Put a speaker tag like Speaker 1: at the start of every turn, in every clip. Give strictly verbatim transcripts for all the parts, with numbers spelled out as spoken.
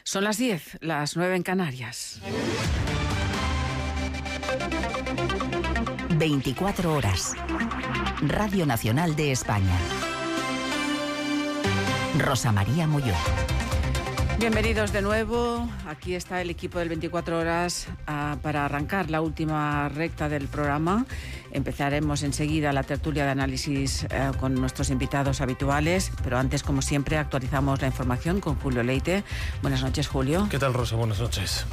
Speaker 1: Son las diez, las nueve en Canarias.
Speaker 2: veinticuatro horas. Radio Nacional de España. Rosa María Molló.
Speaker 1: Bienvenidos de nuevo. Aquí está el equipo del veinticuatro horas uh, para arrancar la última recta del programa. Empezaremos enseguida la tertulia de análisis uh, con nuestros invitados habituales, pero antes, como siempre, actualizamos la información con Julio Leite. Buenas noches, Julio.
Speaker 3: ¿Qué tal, Rosa? Buenas noches.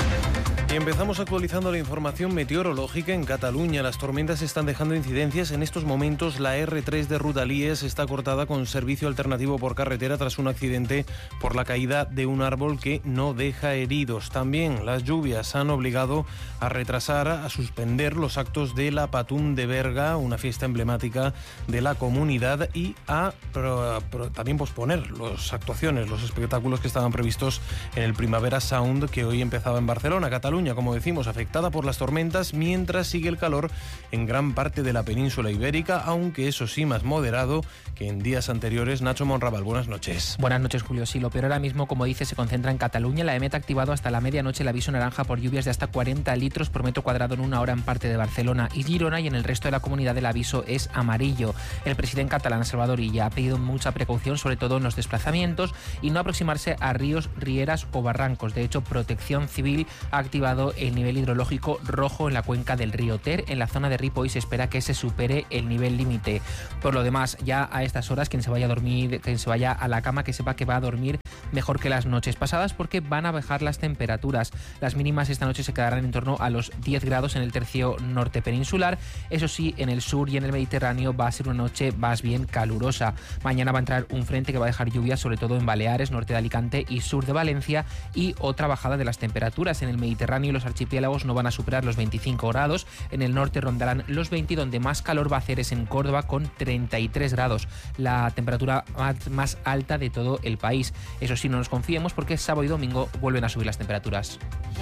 Speaker 3: Y empezamos actualizando la información meteorológica en Cataluña. Las tormentas están dejando incidencias. En estos momentos la erre tres de Rodalies está cortada con servicio alternativo por carretera tras un accidente por la caída de un árbol que no deja heridos. También las lluvias han obligado a retrasar, a suspender los actos de la Patum de Berga, una fiesta emblemática de la comunidad, y a pro, pro, también posponer las actuaciones, los espectáculos que estaban previstos en el Primavera Sound, que hoy empezaba en Barcelona. Cataluña, como decimos, afectada por las tormentas, mientras sigue el calor en gran parte de la península ibérica, aunque eso sí más moderado que en días anteriores. Nacho Monraval, buenas noches.
Speaker 4: Buenas noches, Julio. Sí, lo peor ahora mismo, como dice, se concentra en Cataluña. La EMET ha activado hasta la medianoche el aviso naranja por lluvias de hasta cuarenta litros por metro cuadrado en una hora en parte de Barcelona y Girona, y en el resto de la comunidad el aviso es amarillo. El presidente catalán, Salvador Illa, ha pedido mucha precaución, sobre todo en los desplazamientos, y no aproximarse a ríos, rieras o barrancos. De hecho, Protección Civil ha activado el nivel hidrológico rojo en la cuenca del río Ter. En la zona de Ripoll se espera que se supere el nivel límite. Por lo demás, ya a estas horas, quien se vaya a dormir, quien se vaya a la cama, que sepa que va a dormir mejor que las noches pasadas, porque van a bajar las temperaturas. Las mínimas esta noche se quedarán en torno a los diez grados en el tercio norte peninsular. Eso sí, en el sur y en el Mediterráneo va a ser una noche más bien calurosa. Mañana va a entrar un frente que va a dejar lluvias, sobre todo en Baleares, norte de Alicante y sur de Valencia, y otra bajada de las temperaturas. En el Mediterráneo y los archipiélagos no van a superar los veinticinco grados. En el norte rondarán los veinte, donde más calor va a hacer es en Córdoba, con treinta y tres grados, la temperatura más, más alta de todo el país. Eso sí, no nos confiemos, porque sábado y domingo vuelven a subir las temperaturas.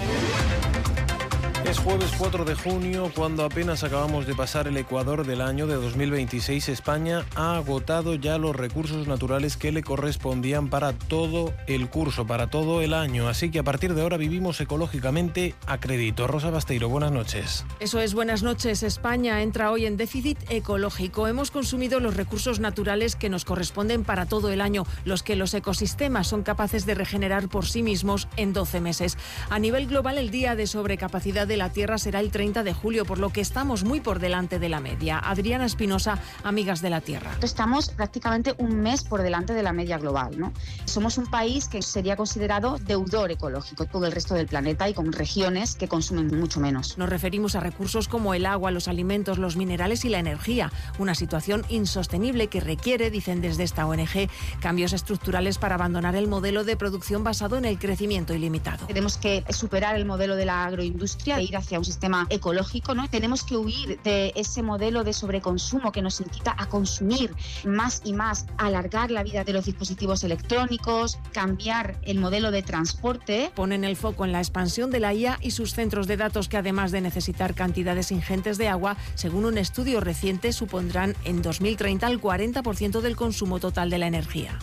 Speaker 3: Es jueves cuatro de junio, cuando apenas acabamos de pasar el ecuador del año de dos mil veintiséis. España ha agotado ya los recursos naturales que le correspondían para todo el curso, para todo el año. Así que a partir de ahora vivimos ecológicamente a crédito. Rosa Basteiro, buenas noches.
Speaker 5: Eso es, buenas noches. España entra hoy en déficit ecológico. Hemos consumido los recursos naturales que nos corresponden para todo el año, los que los ecosistemas son capaces de regenerar por sí mismos en doce meses. A nivel global, el día de sobrecapacidad de la Tierra será el treinta de julio, por lo que estamos muy por delante de la media. Adriana Espinosa, Amigas de la Tierra.
Speaker 6: Estamos prácticamente un mes por delante de la media global, ¿no? Somos un país que sería considerado deudor ecológico, todo el resto del planeta, y con regiones que consumen mucho menos.
Speaker 5: Nos referimos a recursos como el agua, los alimentos, los minerales y la energía. Una situación insostenible que requiere, dicen desde esta O N G, cambios estructurales para abandonar el modelo de producción basado en el crecimiento ilimitado.
Speaker 6: Tenemos que superar el modelo de la agroindustria e ir hacia un sistema ecológico, ¿no? Tenemos que huir de ese modelo de sobreconsumo que nos incita a consumir más y más, alargar la vida de los dispositivos electrónicos, cambiar el modelo de transporte.
Speaker 5: Ponen el foco en la expansión de la I A y sus centros de datos, que además de necesitar cantidades ingentes de agua, según un estudio reciente, supondrán en dos mil treinta el cuarenta por ciento del consumo total de la energía.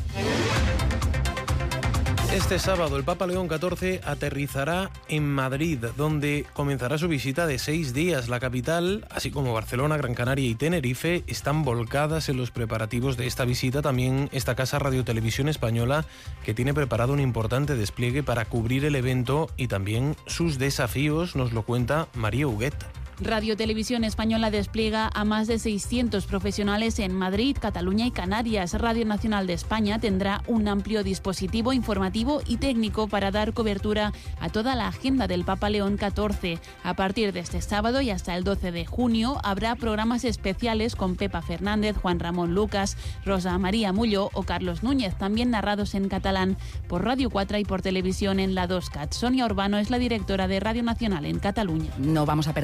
Speaker 3: Este sábado el Papa León catorce aterrizará en Madrid, donde comenzará su visita de seis días. La capital, así como Barcelona, Gran Canaria y Tenerife, están volcadas en los preparativos de esta visita. También esta casa Radio Televisión Española, que tiene preparado un importante despliegue para cubrir el evento y también sus desafíos, nos lo cuenta María Huguet.
Speaker 7: Radio Televisión Española despliega a más de seiscientos profesionales en Madrid, Cataluña y Canarias. Radio Nacional de España tendrá un amplio dispositivo informativo y técnico para dar cobertura a toda la agenda del Papa León catorce. A partir de este sábado y hasta el doce de junio habrá programas especiales con Pepa Fernández, Juan Ramón Lucas, Rosa María Mullo o Carlos Núñez, también narrados en catalán por Radio cuatro y por televisión en la dos Cat. Sonia Urbano es la directora de Radio Nacional en Cataluña.
Speaker 2: No vamos a perder detalles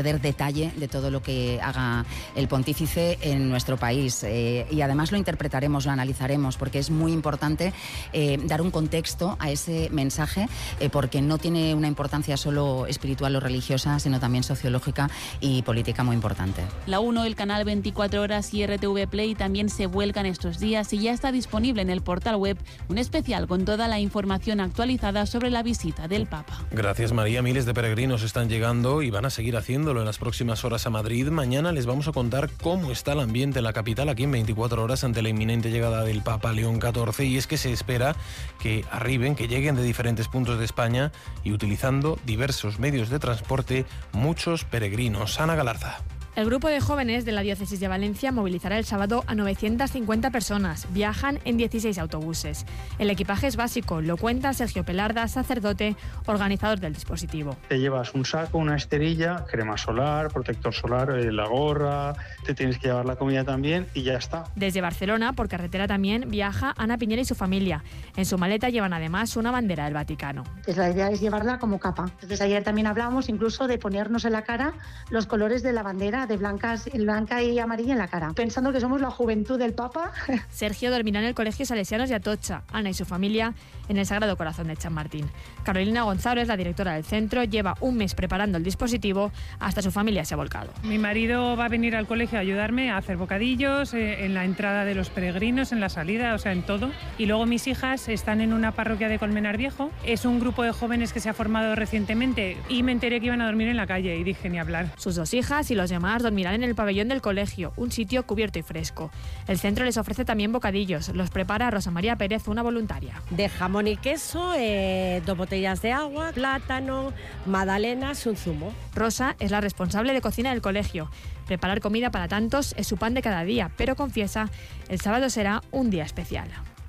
Speaker 8: detalle de todo lo que haga el pontífice en nuestro país. Eh, y además lo interpretaremos, lo analizaremos, porque es muy importante eh, dar un contexto a ese mensaje, eh, porque no tiene una importancia solo espiritual o religiosa, sino también sociológica y política muy importante.
Speaker 7: La uno, el canal veinticuatro horas y R T V Play también se vuelcan estos días y ya está disponible en el portal web un especial con toda la información actualizada sobre la visita del Papa.
Speaker 3: Gracias, María. Miles de peregrinos están llegando y van a seguir haciéndolo en las próximas horas a Madrid. Mañana les vamos a contar cómo está el ambiente en la capital aquí en veinticuatro horas ante la inminente llegada del Papa León catorce, y es que se espera que arriben, que lleguen de diferentes puntos de España y utilizando diversos medios de transporte muchos peregrinos. Ana Galarza.
Speaker 9: El grupo de jóvenes de la diócesis de Valencia movilizará el sábado a novecientas cincuenta personas. Viajan en dieciséis autobuses. El equipaje es básico, lo cuenta Sergio Pelarda, sacerdote, organizador del dispositivo.
Speaker 10: Te llevas un saco, una esterilla, crema solar, protector solar, eh, la gorra, te tienes que llevar la comida también y ya está.
Speaker 9: Desde Barcelona, por carretera también, viaja Ana Piñera y su familia. En su maleta llevan además una bandera del Vaticano.
Speaker 11: Pues la idea es llevarla como capa. Entonces ayer también hablábamos incluso de ponernos en la cara los colores de la bandera, de blancas, blanca y amarilla en la cara, pensando que somos la juventud del Papa.
Speaker 9: Sergio dormirá en el Colegio Salesianos de Atocha, Ana y su familia en el Sagrado Corazón de Chamartín. Carolina González, la directora del centro, lleva un mes preparando el dispositivo, hasta su familia se ha volcado.
Speaker 12: Mi marido va a venir al colegio a ayudarme a hacer bocadillos, eh, en la entrada de los peregrinos, en la salida, o sea, en todo. Y luego mis hijas están en una parroquia de Colmenar Viejo. Es un grupo de jóvenes que se ha formado recientemente y me enteré que iban a dormir en la calle y dije ni hablar.
Speaker 9: Sus dos hijas y los demás dormirán en el pabellón del colegio, un sitio cubierto y fresco. El centro les ofrece también bocadillos. Los prepara Rosa María Pérez, una voluntaria.
Speaker 13: De jamón y queso, eh, dos botellas de agua, plátano, magdalenas, un zumo.
Speaker 9: Rosa es la responsable de cocina del colegio. Preparar comida para tantos es su pan de cada día, pero confiesa, el sábado será un día especial.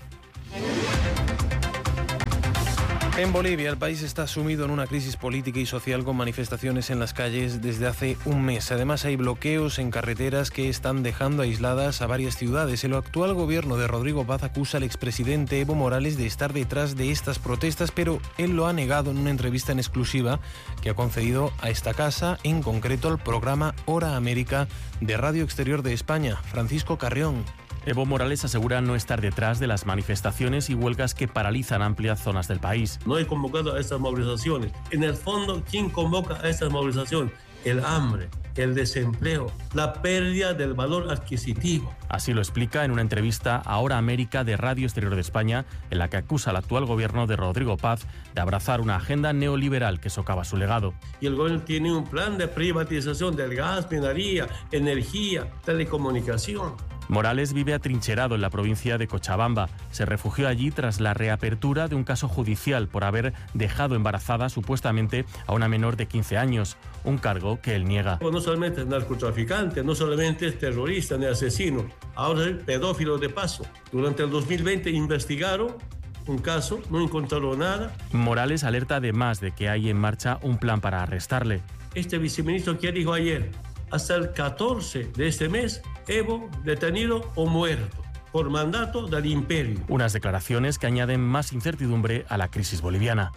Speaker 3: En Bolivia, el país está sumido en una crisis política y social con manifestaciones en las calles desde hace un mes. Además, hay bloqueos en carreteras que están dejando aisladas a varias ciudades. El actual gobierno de Rodrigo Paz acusa al expresidente Evo Morales de estar detrás de estas protestas, pero él lo ha negado en una entrevista en exclusiva que ha concedido a esta casa, en concreto al programa Hora América de Radio Exterior de España. Francisco Carrión.
Speaker 14: Evo Morales asegura no estar detrás de las manifestaciones y huelgas que paralizan amplias zonas del país.
Speaker 15: No he convocado a estas movilizaciones. En el fondo, ¿quién convoca a estas movilizaciones? El hambre, el desempleo, la pérdida del valor adquisitivo.
Speaker 14: Así lo explica en una entrevista a Hora América de Radio Exterior de España, en la que acusa al actual gobierno de Rodrigo Paz de abrazar una agenda neoliberal que socava su legado.
Speaker 15: Y el gobierno tiene un plan de privatización del gas, minería, energía, telecomunicación.
Speaker 14: Morales vive atrincherado en la provincia de Cochabamba. Se refugió allí tras la reapertura de un caso judicial por haber dejado embarazada supuestamente a una menor de quince años, un cargo que él niega.
Speaker 15: No solamente es narcotraficante, no solamente es terrorista ni asesino, ahora es pedófilo de paso. Durante el dos mil veinte investigaron un caso, no encontraron nada.
Speaker 14: Morales alerta además de que hay en marcha un plan para arrestarle.
Speaker 15: Este viceministro que dijo ayer, hasta el catorce de este mes, Evo detenido o muerto por mandato del imperio.
Speaker 14: Unas declaraciones que añaden más incertidumbre a la crisis boliviana.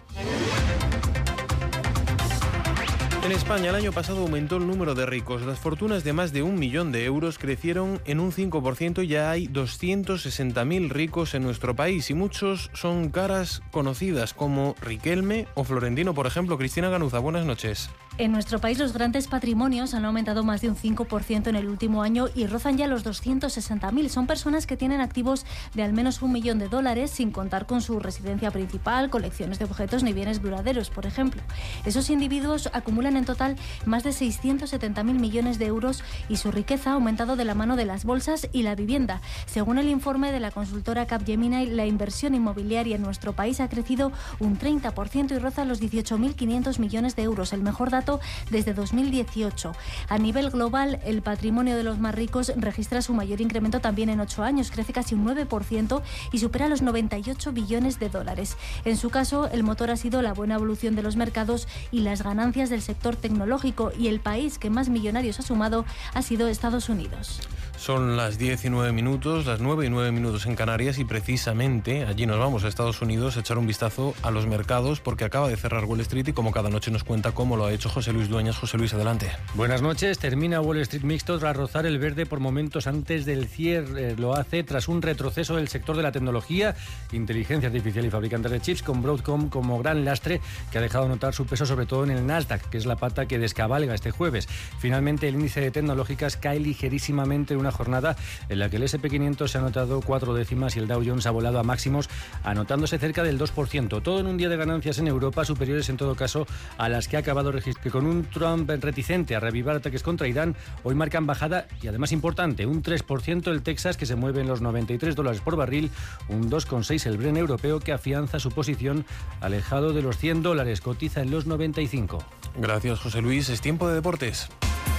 Speaker 3: En España el año pasado aumentó el número de ricos. Las fortunas de más de un millón de euros crecieron en un cinco por ciento y ya hay doscientos sesenta mil ricos en nuestro país y muchos son caras conocidas como Riquelme o Florentino, por ejemplo. Cristina Ganuza, buenas noches.
Speaker 16: En nuestro país los grandes patrimonios han aumentado más de un cinco por ciento en el último año y rozan ya los doscientos sesenta mil. Son personas que tienen activos de al menos un millón de dólares sin contar con su residencia principal, colecciones de objetos ni bienes duraderos, por ejemplo. Esos individuos acumulan en total más de seiscientos setenta mil millones de euros y su riqueza ha aumentado de la mano de las bolsas y la vivienda. Según el informe de la consultora Capgemini, la inversión inmobiliaria en nuestro país ha crecido un treinta por ciento y roza los dieciocho mil quinientos millones de euros, el mejor dato desde dos mil dieciocho. A nivel global, el patrimonio de los más ricos registra su mayor incremento también en ocho años, crece casi un nueve por ciento y supera los noventa y ocho billones de dólares. En su caso, el motor ha sido la buena evolución de los mercados y las ganancias del sector tecnológico, y el país que más millonarios ha sumado ha sido Estados Unidos.
Speaker 3: Son las diez y nueve minutos, las nueve y nueve minutos en Canarias, y precisamente allí nos vamos a Estados Unidos a echar un vistazo a los mercados, porque acaba de cerrar Wall Street y como cada noche nos cuenta cómo lo ha hecho José Luis Dueñas. José Luis, adelante.
Speaker 17: Buenas noches. Termina Wall Street mixto tras rozar el verde por momentos antes del cierre. Lo hace tras un retroceso del sector de la tecnología, inteligencia artificial y fabricantes de chips, con Broadcom como gran lastre, que ha dejado notar su peso sobre todo en el Nasdaq, que es la pata que descabalga este jueves. Finalmente, el índice de tecnológicas cae ligerísimamente en una jornada en la que el ese and pe quinientos se ha anotado cuatro décimas y el Dow Jones ha volado a máximos, anotándose cerca del dos por ciento. Todo en un día de ganancias en Europa superiores en todo caso a las que ha acabado registrando. Que con un Trump reticente a revivar ataques contra Irán, hoy marcan bajada y además importante, un tres por ciento el Texas, que se mueve en los noventa y tres dólares por barril, un dos coma seis el Brent europeo, que afianza su posición alejado de los cien dólares, cotiza en los noventa y cinco.
Speaker 3: Gracias, José Luis. Es tiempo de deportes.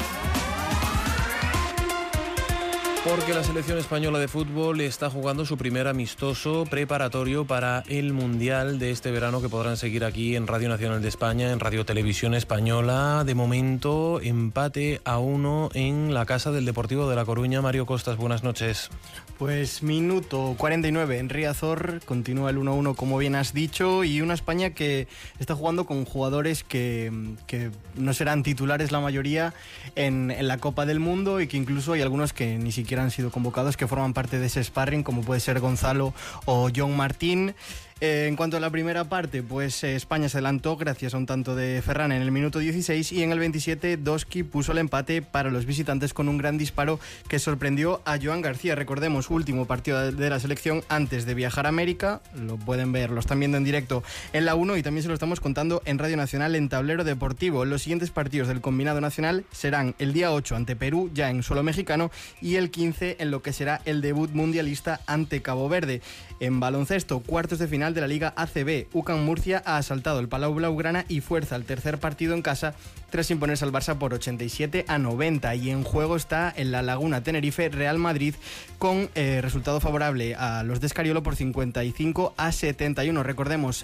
Speaker 3: Porque la selección española de fútbol está jugando su primer amistoso preparatorio para el Mundial de este verano, que podrán seguir aquí en Radio Nacional de España, en Radio Televisión Española. De momento, empate a uno en la casa del Deportivo de La Coruña. Mario Costas, buenas noches.
Speaker 18: Pues minuto cuarenta y nueve en Riazor, continúa el uno a uno como bien has dicho, y una España que está jugando con jugadores que, que no serán titulares la mayoría en, en la Copa del Mundo, y que incluso hay algunos que ni siquiera han sido convocados, que forman parte de ese sparring, como puede ser Gonzalo o John Martín. Eh, en cuanto a la primera parte, pues eh, España se adelantó gracias a un tanto de Ferran en el minuto dieciséis, y en el veintisiete Doski puso el empate para los visitantes con un gran disparo que sorprendió a Joan García. Recordemos, último partido de la selección antes de viajar a América. Lo pueden ver, lo están viendo en directo en la uno, y también se lo estamos contando en Radio Nacional en Tablero Deportivo. Los siguientes partidos del combinado nacional serán el día ocho ante Perú, ya en suelo mexicano, y el quince en lo que será el debut mundialista ante Cabo Verde. En baloncesto, cuartos de final de la Liga A C B, U C A M Murcia ha asaltado el Palau Blaugrana y fuerza el tercer partido en casa tras imponerse al Barça por ochenta y siete a noventa. Y en juego está en La Laguna Tenerife Real Madrid, con eh, resultado favorable a los de Escariolo por cincuenta y cinco a setenta y uno. Recordemos,